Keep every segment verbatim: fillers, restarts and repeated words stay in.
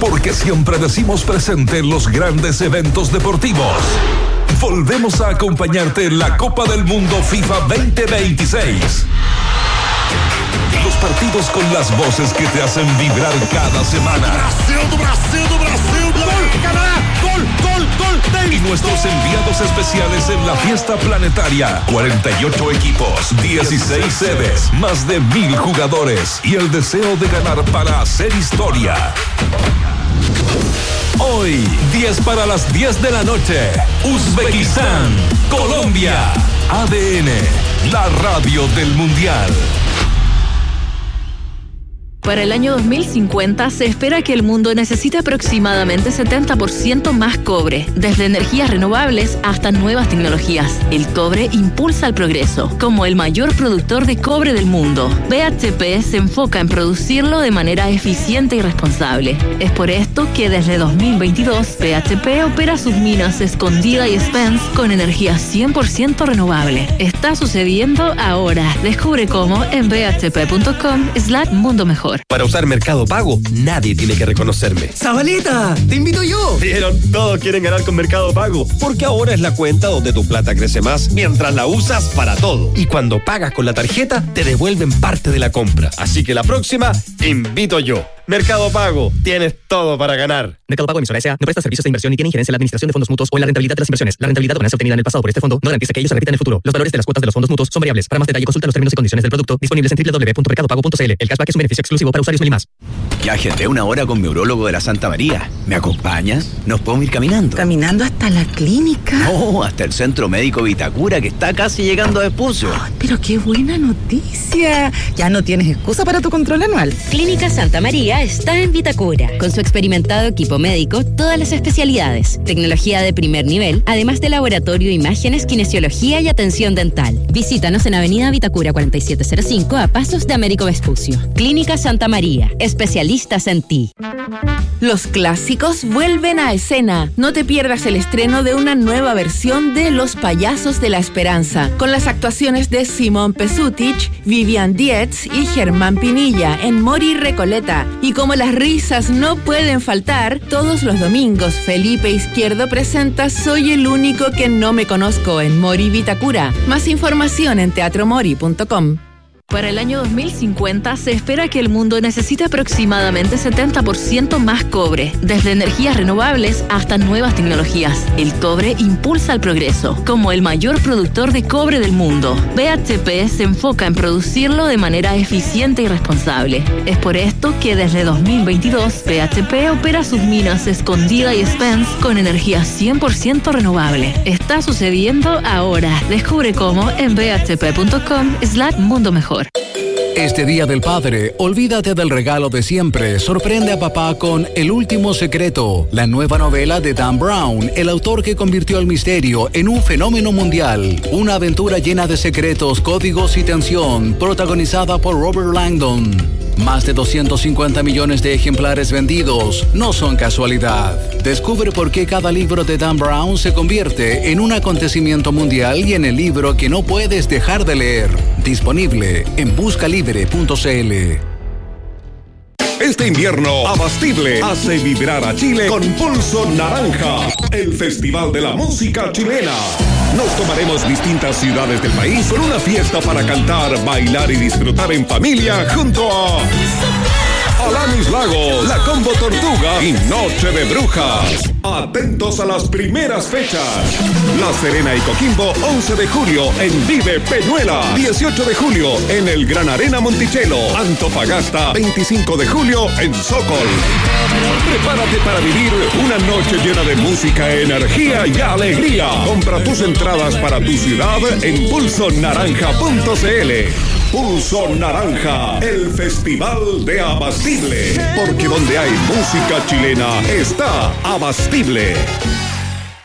porque siempre decimos presente en los grandes eventos deportivos. Volvemos a acompañarte en la Copa del Mundo FIFA veinte veintiséis. Los partidos con las voces que te hacen vibrar cada semana. Brasil, do Brasil, do Brasil, do gol, Canadá, gol, gol, gol. Y nuestros enviados especiales en la fiesta planetaria. cuarenta y ocho equipos, dieciséis sedes, más de mil jugadores y el deseo de ganar para hacer historia. Hoy, diez para las diez de la noche, Uzbekistán, Colombia, A D N, la radio del Mundial. Para el año dos mil cincuenta se espera que el mundo necesite aproximadamente setenta por ciento más cobre, desde energías renovables hasta nuevas tecnologías. El cobre impulsa el progreso. Como el mayor productor de cobre del mundo, B H P se enfoca en producirlo de manera eficiente y responsable. Es por esto que desde dos mil veintidós, B H P opera sus minas Escondida y Spence con energía cien por ciento renovable. Está sucediendo ahora. Descubre cómo en b h p punto com slash mundo mejor. Para usar Mercado Pago, nadie tiene que reconocerme. ¡Zabaleta! ¡Te invito yo! Vieron, todos quieren ganar con Mercado Pago, porque ahora es la cuenta donde tu plata crece más mientras la usas para todo. Y cuando pagas con la tarjeta, te devuelven parte de la compra. Así que la próxima, invito yo. Mercado Pago, tienes todo para ganar. Mercado Pago Emisora S A no presta servicios de inversión ni tiene injerencia en la administración de fondos mutuos o en la rentabilidad de las inversiones. La rentabilidad o ganancia obtenida en el pasado por este fondo no garantiza que ellos se repitan en el futuro. Los valores de las cuotas de los fondos mutuos son variables. Para más detalle, consulta los términos y condiciones del producto disponibles en doble u doble u doble u punto mercado pago punto c l. El cashback es un beneficio exclusivo para usuarios Meli+. Ya agendé una hora con mi urólogo de la Santa María. ¿Me acompañas? ¿Nos podemos ir caminando? ¿Caminando hasta la clínica? No, hasta el Centro Médico Vitacura, que está casi llegando a Vespucio. Oh, pero qué buena noticia. Ya no tienes excusa para tu control anual. Clínica Santa María está en Vitacura. Con su experimentado equipo médico, todas las especialidades, tecnología de primer nivel, además de laboratorio, imágenes, kinesiología y atención dental. Visítanos en Avenida Vitacura cuarenta y siete cero cinco a pasos de Américo Vespucio. Clínica Santa María, especialistas en ti. Los clásicos vuelven a escena. No te pierdas el estreno de una nueva versión de Los Payasos de la Esperanza, con las actuaciones de Simón Pesutich, Vivian Dietz y Germán Pinilla en Mori Recoleta. Y como las risas no pueden faltar, todos los domingos Felipe Izquierdo presenta Soy el único que no me conozco en Mori Vitacura. Más información en teatro mori punto com. Para el año dos mil cincuenta se espera que el mundo necesite aproximadamente setenta por ciento más cobre, desde energías renovables hasta nuevas tecnologías. El cobre impulsa el progreso. Como el mayor productor de cobre del mundo, B H P se enfoca en producirlo de manera eficiente y responsable. Es por esto que desde dos mil veintidós, B H P opera sus minas Escondida y Spence con energía cien por ciento renovable. Está sucediendo ahora. Descubre cómo en b h p punto com slash mundo mejor. Este Día del Padre, olvídate del regalo de siempre. Sorprende a papá con El Último Secreto, la nueva novela de Dan Brown, el autor que convirtió el misterio en un fenómeno mundial. Una aventura llena de secretos, códigos y tensión, protagonizada por Robert Langdon. Más de doscientos cincuenta millones de ejemplares vendidos no son casualidad. Descubre por qué cada libro de Dan Brown se convierte en un acontecimiento mundial y en el libro que no puedes dejar de leer. Disponible en busca libre punto c l. Este invierno, Abastible hace vibrar a Chile con Pulso Naranja, el festival de la música chilena. Nos tomaremos distintas ciudades del país con una fiesta para cantar, bailar y disfrutar en familia junto a Alanis Lagos, La Combo Tortuga y Noche de Brujas. Atentos a las primeras fechas. La Serena y Coquimbo, once de julio en Vive Peñuela. dieciocho de julio en el Gran Arena Monticello. Antofagasta, veinticinco de julio en Sokol. Prepárate para vivir una noche llena de música, energía y alegría. Compra tus entradas para tu ciudad en pulso naranja punto c l. Pulso Naranja, el festival de Abastible. Porque donde hay música chilena está Abastible.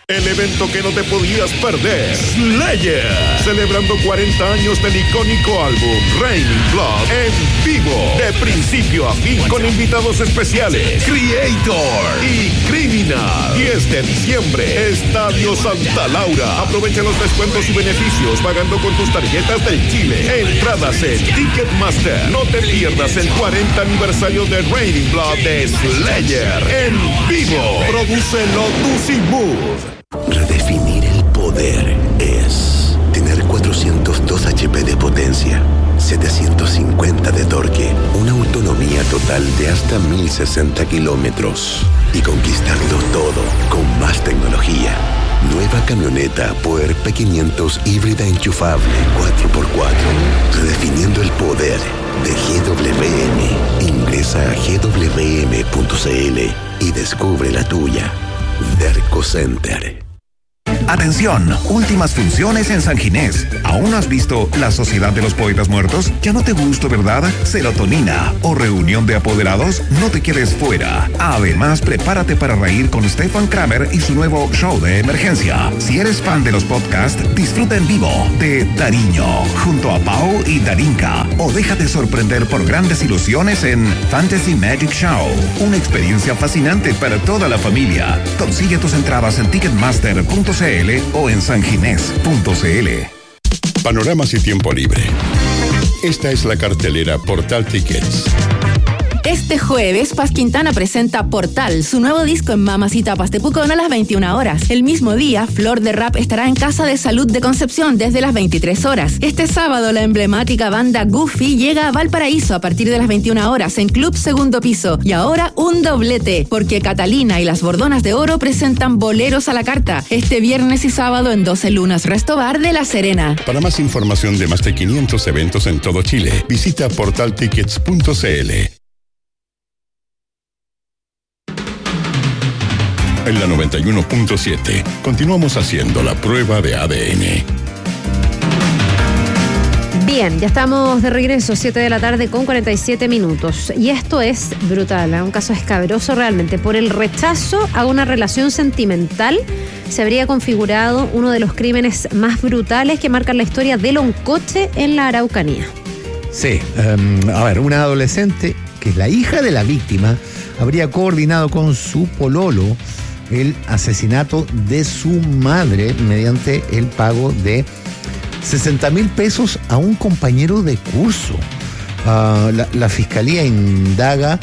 El evento que no te podías perder, Slayer, celebrando cuarenta años del icónico álbum Raining Blood en vivo, de principio a fin, con invitados especiales, Creator y Criminal. diez de diciembre, Estadio Santa Laura. Aprovecha los descuentos y beneficios pagando con tus tarjetas del Chile. Entradas en Ticketmaster. No te pierdas el cuarenta aniversario de Raining Blood de Slayer en vivo. Produce Lotus y Mood. Redefinir el poder es tener cuatrocientos dos hachas de potencia, setecientos cincuenta de torque, una autonomía total de hasta mil sesenta kilómetros y conquistarlo todo con más tecnología. Nueva camioneta Power P quinientos híbrida enchufable cuatro por cuatro. Redefiniendo el poder de G W M. Ingresa a G W M punto C L y descubre la tuya. Derco Center. Atención, últimas funciones en San Ginés. ¿Aún no has visto La Sociedad de los Poetas Muertos? ¿Ya no te gustó, verdad? Serotonina o Reunión de Apoderados, no te quedes fuera. Además, prepárate para reír con Stefan Kramer y su nuevo show de emergencia. Si eres fan de los podcasts, disfruta en vivo de Dariño, junto a Pau y Darinka. O déjate sorprender por grandes ilusiones en Fantasy Magic Show. Una experiencia fascinante para toda la familia. Consigue tus entradas en Ticketmaster punto c l o en sanginés punto c l. Panoramas y tiempo libre. Esta es la cartelera Portal Tickets. Este jueves, Paz Quintana presenta Portal, su nuevo disco en Mamacita Paz de Pucón a las veintiuna horas. El mismo día, Flor de Rap estará en Casa de Salud de Concepción desde las veintitrés horas. Este sábado, la emblemática banda Goofy llega a Valparaíso a partir de las veintiuna horas en Club Segundo Piso. Y ahora, un doblete, porque Catalina y las Bordonas de Oro presentan Boleros a la Carta este viernes y sábado en doce Lunas Resto Bar de La Serena. Para más información de más de quinientos eventos en todo Chile, visita portal tickets punto c l. En la noventa y uno punto siete, continuamos haciendo la prueba de A D N. Bien, ya estamos de regreso, siete de la tarde con cuarenta y siete minutos. Y esto es brutal, ¿eh? Un caso escabroso realmente. Por el rechazo a una relación sentimental, se habría configurado uno de los crímenes más brutales que marcan la historia de Loncoche en la Araucanía. Sí, um, a ver, una adolescente, que es la hija de la víctima, habría coordinado con su pololo el asesinato de su madre mediante el pago de sesenta mil pesos a un compañero de curso. Uh, la, la fiscalía indaga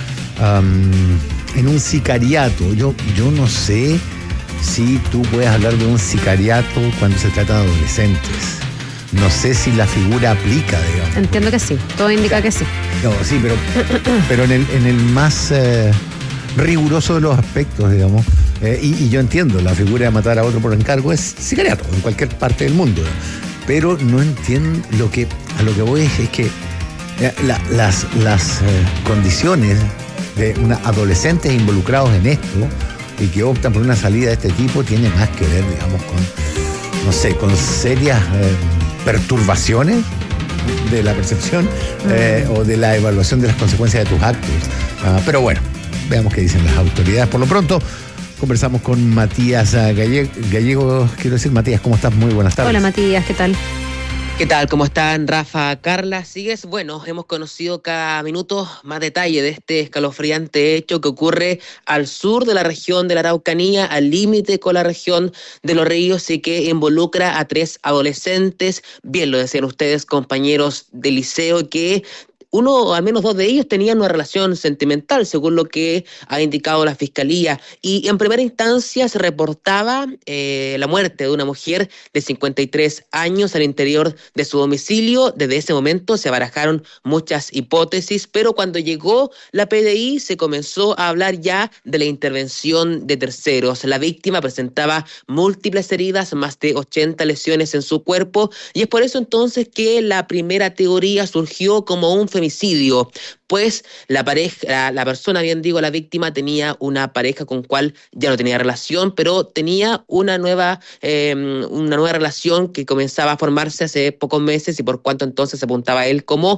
um, en un sicariato. Yo, yo no sé si tú puedes hablar de un sicariato cuando se trata de adolescentes. No sé si la figura aplica, digamos. Entiendo que sí, todo indica que sí. No, sí, pero, pero en el, en el más eh, riguroso de los aspectos, digamos. Eh, y, y yo entiendo, la figura de matar a otro por encargo es sicariato en cualquier parte del mundo. Pero no entiendo lo que, a lo que voy es, es que eh, la, las, las eh, condiciones de una, adolescentes involucrados en esto y que optan por una salida de este tipo tienen más que ver, digamos, con, no sé, con serias eh, perturbaciones de la percepción eh, o de la evaluación de las consecuencias de tus actos. Uh, pero bueno, veamos qué dicen las autoridades. Por lo pronto, conversamos con Matías Gallego, Gallego, quiero decir, Matías, ¿cómo estás? Muy buenas tardes. Hola Matías, ¿qué tal? ¿Qué tal? ¿Cómo están, Rafa, Carla? ¿Sigues? Bueno, hemos conocido cada minuto más detalle de este escalofriante hecho que ocurre al sur de la región de la Araucanía, al límite con la región de Los Ríos, y que involucra a tres adolescentes, bien lo decían ustedes, compañeros de liceo, que uno, al menos dos de ellos, tenían una relación sentimental, según lo que ha indicado la Fiscalía. Y en primera instancia se reportaba eh, la muerte de una mujer de cincuenta y tres años al interior de su domicilio. Desde ese momento se barajaron muchas hipótesis, pero cuando llegó la P D I se comenzó a hablar ya de la intervención de terceros. La víctima presentaba múltiples heridas, más de ochenta lesiones en su cuerpo, y es por eso entonces que la primera teoría surgió como un femicidio. Pues la pareja, la, la persona, bien digo, la víctima tenía una pareja con cual ya no tenía relación, pero tenía una nueva, eh, una nueva relación que comenzaba a formarse hace pocos meses, y por cuanto entonces se apuntaba a él como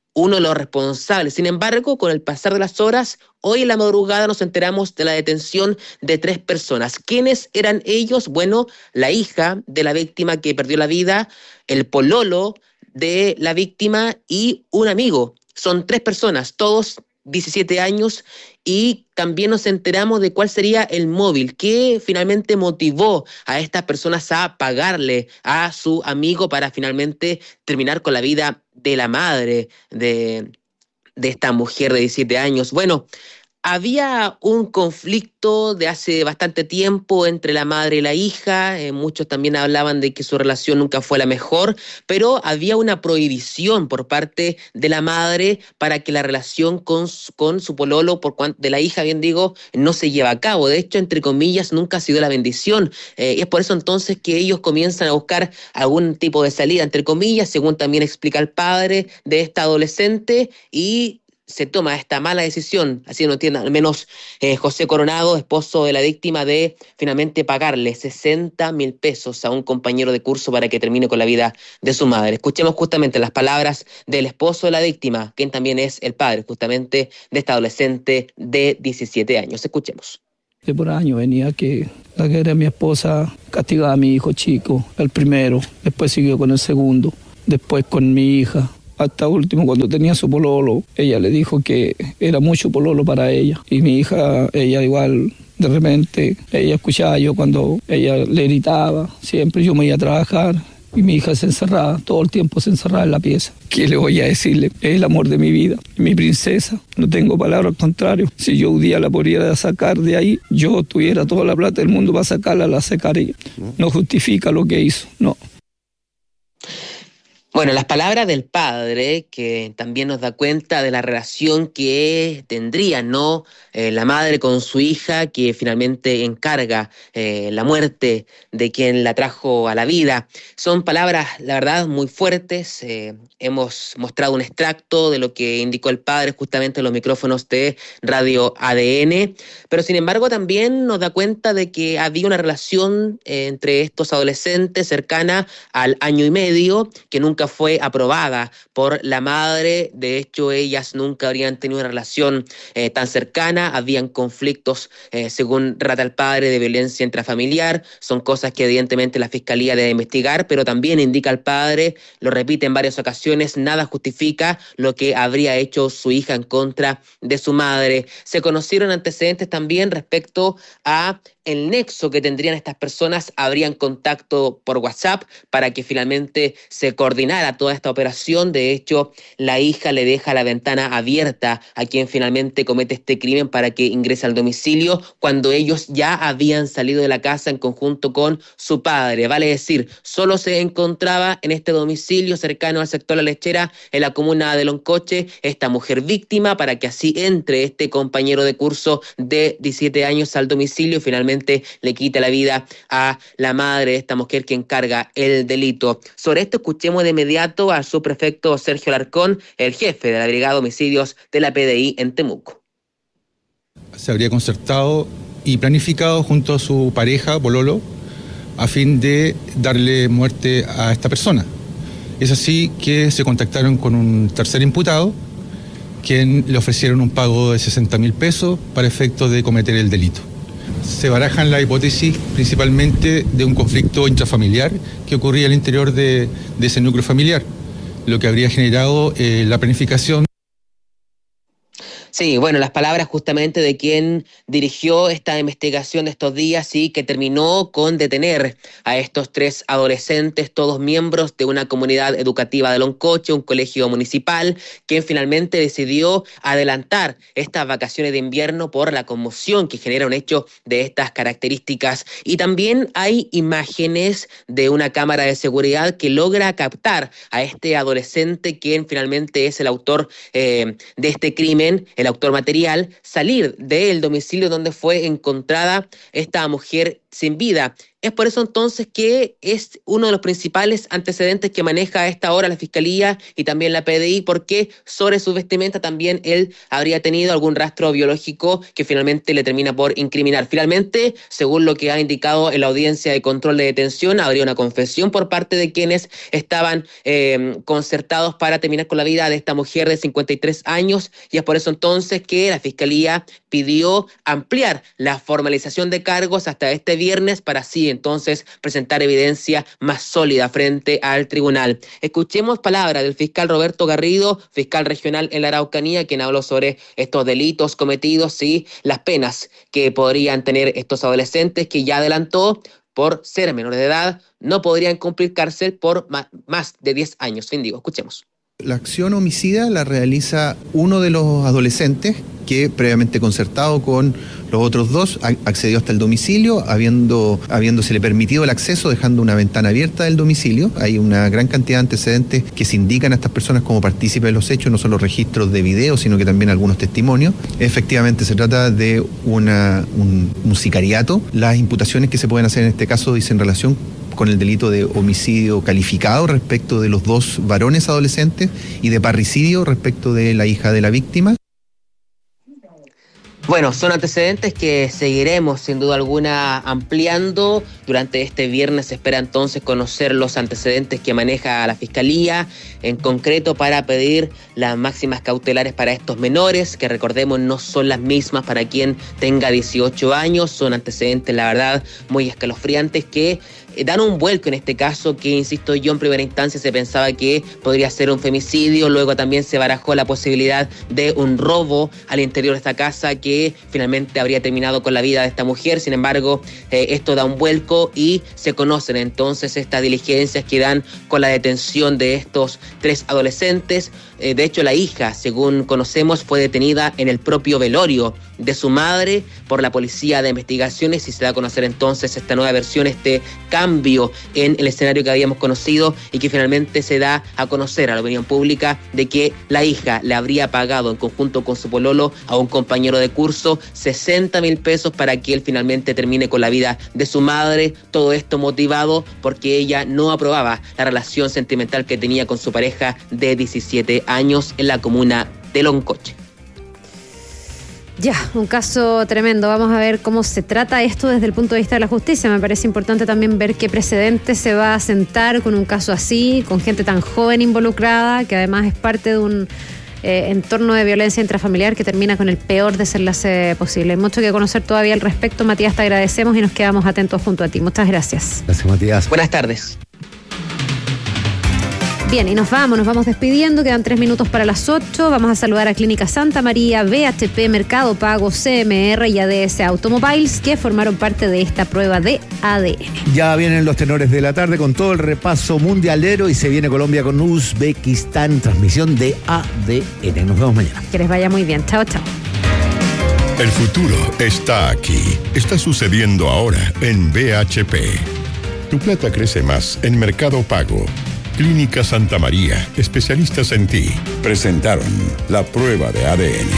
uno de los responsables. Sin embargo, con el pasar de las horas, hoy en la madrugada nos enteramos de la detención de tres personas. ¿Quiénes eran ellos? Bueno, la hija de la víctima que perdió la vida, el pololo de la víctima y un amigo. Son tres personas, todos diecisiete años, y también nos enteramos de cuál sería el móvil que finalmente motivó a estas personas a pagarle a su amigo para finalmente terminar con la vida de la madre de, de esta mujer de diecisiete años. Bueno, había un conflicto de hace bastante tiempo entre la madre y la hija. Eh, muchos también hablaban de que su relación nunca fue la mejor, pero había una prohibición por parte de la madre para que la relación con su, con su pololo, por cuanto de la hija, bien digo, no se lleva a cabo. De hecho, entre comillas, nunca ha sido la bendición. Eh, y es por eso entonces que ellos comienzan a buscar algún tipo de salida, entre comillas, según también explica el padre de esta adolescente, y se toma esta mala decisión, así lo entiende al menos eh, José Coronado, esposo de la víctima, de finalmente pagarle sesenta mil pesos a un compañero de curso para que termine con la vida de su madre. Escuchemos justamente las palabras del esposo de la víctima, quien también es el padre justamente de esta adolescente de diecisiete años. Escuchemos. Que por año venía que la que era mi esposa castigaba a mi hijo chico, el primero, después siguió con el segundo, después con mi hija. Hasta último, cuando tenía su pololo, ella le dijo que era mucho pololo para ella. Y mi hija, ella igual, de repente, ella escuchaba yo cuando ella le gritaba. Siempre yo me iba a trabajar y mi hija se encerraba, todo el tiempo se encerraba en la pieza. ¿Qué le voy a decirle? Es el amor de mi vida, mi princesa. No tengo palabras, al contrario. Si yo un día la pudiera sacar de ahí, yo tuviera toda la plata del mundo para sacarla, la sacaría. No justifica lo que hizo, no. Bueno, las palabras del padre, que también nos da cuenta de la relación que tendría, ¿no? Eh, la madre con su hija, que finalmente encarga eh, la muerte de quien la trajo a la vida. Son palabras, la verdad, muy fuertes. Eh, hemos mostrado un extracto de lo que indicó el padre justamente en los micrófonos de Radio A D N, pero sin embargo también nos da cuenta de que había una relación eh, entre estos adolescentes cercana al año y medio, que nunca fue aprobada por la madre. De hecho, ellas nunca habrían tenido una relación eh, tan cercana. Habían conflictos, eh, según relata el padre, de violencia intrafamiliar. Son cosas que evidentemente la fiscalía debe investigar, pero también indica el padre, lo repite en varias ocasiones, nada justifica lo que habría hecho su hija en contra de su madre. Se conocieron antecedentes también respecto a el nexo que tendrían estas personas. Habrían contacto por WhatsApp para que finalmente se coordinara toda esta operación. De hecho, la hija le deja la ventana abierta a quien finalmente comete este crimen para que ingrese al domicilio, cuando ellos ya habían salido de la casa en conjunto con su padre. Vale decir, solo se encontraba en este domicilio cercano al sector La Lechera, en la comuna de Loncoche, esta mujer víctima, para que así entre este compañero de curso de diecisiete años al domicilio y finalmente le quita la vida a la madre de esta mujer que encarga el delito. Sobre esto escuchemos de inmediato al subprefecto Sergio Larcón, el jefe de la Brigada de Homicidios de la P D I en Temuco. Se habría concertado y planificado junto a su pareja, pololo, a fin de darle muerte a esta persona. Es así que se contactaron con un tercer imputado, quien le ofrecieron un pago de sesenta mil pesos para efecto de cometer el delito. Se barajan la hipótesis principalmente de un conflicto intrafamiliar que ocurría al interior de, de ese núcleo familiar, lo que habría generado eh, la planificación. Sí, bueno, las palabras justamente de quien dirigió esta investigación de estos días y que terminó con detener a estos tres adolescentes, todos miembros de una comunidad educativa de Loncoche, un colegio municipal, quien finalmente decidió adelantar estas vacaciones de invierno por la conmoción que genera un hecho de estas características. Y también hay imágenes de una cámara de seguridad que logra captar a este adolescente, quien finalmente es el autor eh, de este crimen, el autor material, salir del domicilio donde fue encontrada esta mujer sin vida. Es por eso entonces que es uno de los principales antecedentes que maneja a esta hora la Fiscalía y también la P D I, porque sobre su vestimenta también él habría tenido algún rastro biológico que finalmente le termina por incriminar. Finalmente, según lo que ha indicado en la audiencia de control de detención, habría una confesión por parte de quienes estaban eh, concertados para terminar con la vida de esta mujer de cincuenta y tres años, y es por eso entonces que la Fiscalía pidió ampliar la formalización de cargos hasta este viernes para así entonces presentar evidencia más sólida frente al tribunal. Escuchemos palabras del fiscal Roberto Garrido, fiscal regional en la Araucanía, quien habló sobre estos delitos cometidos y las penas que podrían tener estos adolescentes, que ya adelantó por ser menores de edad no podrían cumplir cárcel por más de diez años. Fin digo, escuchemos. La acción homicida la realiza uno de los adolescentes que, previamente concertado con los otros dos, accedió hasta el domicilio, habiendo, habiéndosele permitido el acceso, dejando una ventana abierta del domicilio. Hay una gran cantidad de antecedentes que se indican a estas personas como partícipes de los hechos, no solo registros de video, sino que también algunos testimonios. Efectivamente, se trata de una, un, un sicariato. Las imputaciones que se pueden hacer en este caso dicen relación con el delito de homicidio calificado respecto de los dos varones adolescentes y de parricidio respecto de la hija de la víctima. Bueno, son antecedentes que seguiremos sin duda alguna ampliando. Durante este viernes se espera entonces conocer los antecedentes que maneja la Fiscalía, en concreto para pedir las máximas cautelares para estos menores, que recordemos no son las mismas para quien tenga dieciocho años. Son antecedentes, la verdad, muy escalofriantes que dan un vuelco en este caso que, insisto yo, en primera instancia se pensaba que podría ser un femicidio, luego también se barajó la posibilidad de un robo al interior de esta casa que finalmente habría terminado con la vida de esta mujer. Sin embargo, eh, esto da un vuelco y se conocen entonces estas diligencias que dan con la detención de estos tres adolescentes. Eh, de hecho, la hija, según conocemos, fue detenida en el propio velorio de su madre por la Policía de Investigaciones, y se da a conocer entonces esta nueva versión, este cambio en el escenario que habíamos conocido, y que finalmente se da a conocer a la opinión pública de que la hija le habría pagado en conjunto con su pololo a un compañero de curso sesenta mil pesos para que él finalmente termine con la vida de su madre. Todo esto motivado porque ella no aprobaba la relación sentimental que tenía con su pareja de diecisiete años en la comuna de Loncoche. Ya, un caso tremendo. Vamos a ver cómo se trata esto desde el punto de vista de la justicia. Me parece importante también ver qué precedente se va a sentar con un caso así, con gente tan joven involucrada, que además es parte de un eh, entorno de violencia intrafamiliar que termina con el peor desenlace posible. Hay mucho que conocer todavía al respecto. Matías, te agradecemos y nos quedamos atentos junto a ti. Muchas gracias. Gracias, Matías. Buenas tardes. Bien, y nos vamos, nos vamos despidiendo, quedan tres minutos para las ocho. Vamos a saludar a Clínica Santa María, B H P, Mercado Pago, C M R y A D S Automobiles, que formaron parte de esta prueba de A D N. Ya vienen los tenores de la tarde con todo el repaso mundialero y se viene Colombia con Uzbekistán, transmisión de A D N. Nos vemos mañana. Que les vaya muy bien. Chao, chao. El futuro está aquí. Está sucediendo ahora en B H P. Tu plata crece más en Mercado Pago. Clínica Santa María, especialistas en ti, presentaron la prueba de A D N.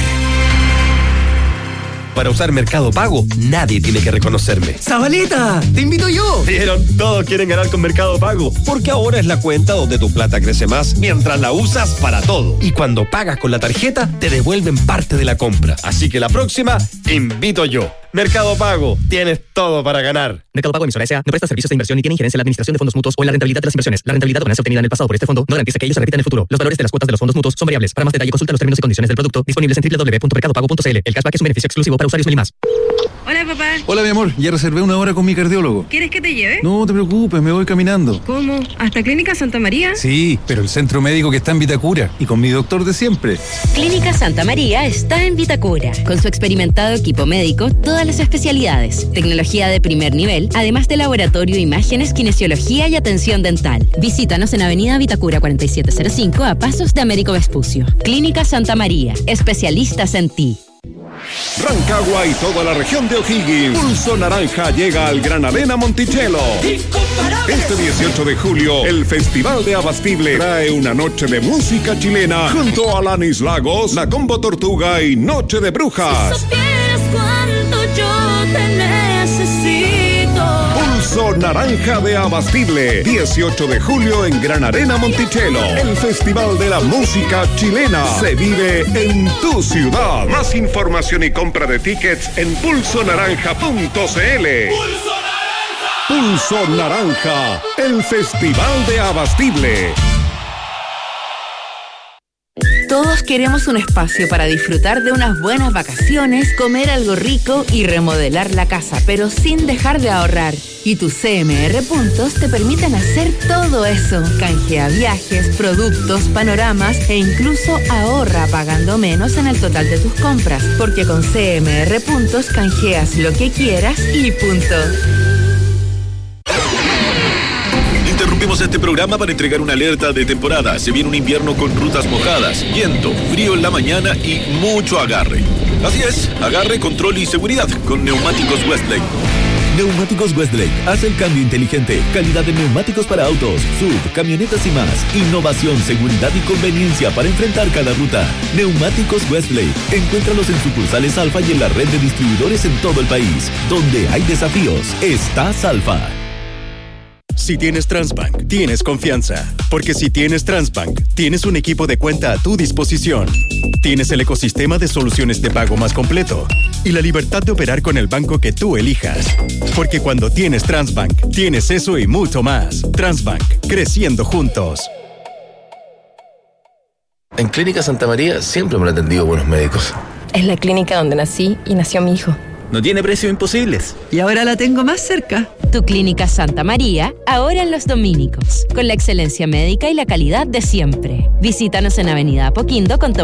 Para usar Mercado Pago, nadie tiene que reconocerme. ¡Zabaleta! ¡Te invito yo! Vieron, todos quieren ganar con Mercado Pago, porque ahora es la cuenta donde tu plata crece más mientras la usas para todo. Y cuando pagas con la tarjeta, te devuelven parte de la compra. Así que la próxima, invito yo. Mercado Pago, tienes todo para ganar. Mercado Pago, emisora S A, no presta servicios de inversión ni tiene injerencia en la administración de fondos mutuos o en la rentabilidad de las inversiones. La rentabilidad o ganancia obtenida en el pasado por este fondo no garantiza que ellos se repitan en el futuro. Los valores de las cuotas de los fondos mutuos son variables. Para más detalle, consulta los términos y condiciones del producto disponibles en doble u doble u doble u punto mercado pago punto c l. El cashback es un beneficio exclusivo para usuarios Meli+. Hola, papá. Hola, mi amor. Ya reservé una hora con mi cardiólogo. ¿Quieres que te lleve? No te preocupes, me voy caminando. ¿Cómo? ¿Hasta Clínica Santa María? Sí, pero el centro médico que está en Vitacura y con mi doctor de siempre. Clínica Santa María está en Vitacura. Con su experimentado equipo médico, todas las especialidades, tecnología de primer nivel, además de laboratorio, imágenes, kinesiología y atención dental. Visítanos en Avenida Vitacura cuarenta y siete cero cinco a pasos de Américo Vespucio. Clínica Santa María, especialistas en ti. Rancagua y toda la región de O'Higgins. Pulso Naranja llega al Gran Arena Monticello. Este dieciocho de julio, el Festival de Abastible trae una noche de música chilena junto a Alanis Lagos, La Combo Tortuga y Noche de Brujas. Si supieras cuánto yo te necesito. Pulso Pulso Naranja de Abastible. dieciocho de julio en Gran Arena Monticello. El Festival de la Música Chilena se vive en tu ciudad. Más información y compra de tickets en pulso naranja punto c l. ¡Pulso Naranja! Pulso Naranja, el Festival de Abastible. Todos queremos un espacio para disfrutar de unas buenas vacaciones, comer algo rico y remodelar la casa, pero sin dejar de ahorrar. Y tus C M R Puntos te permiten hacer todo eso. Canjea viajes, productos, panoramas e incluso ahorra pagando menos en el total de tus compras. Porque con C M R Puntos canjeas lo que quieras y punto. Interrumpimos este programa para entregar una alerta de temporada. Se viene un invierno con rutas mojadas, viento, frío en la mañana y mucho agarre. Así es, agarre, control y seguridad con Neumáticos Westlake. Neumáticos Westlake hace el cambio inteligente. Calidad de neumáticos para autos, sub, camionetas y más. Innovación, seguridad y conveniencia para enfrentar cada ruta. Neumáticos Westlake. Encuéntralos en sucursales Alfa y en la red de distribuidores en todo el país. Donde hay desafíos, está Alfa. Si tienes Transbank, tienes confianza. Porque si tienes Transbank, tienes un equipo de cuenta a tu disposición. Tienes el ecosistema de soluciones de pago más completo y la libertad de operar con el banco que tú elijas. Porque cuando tienes Transbank, tienes eso y mucho más. Transbank, creciendo juntos. En Clínica Santa María siempre me han atendido buenos médicos. Es la clínica donde nací y nació mi hijo. No tiene precios imposibles. Y ahora la tengo más cerca. Tu Clínica Santa María, ahora en Los Dominicos, con la excelencia médica y la calidad de siempre. Visítanos en Avenida Apoquindo con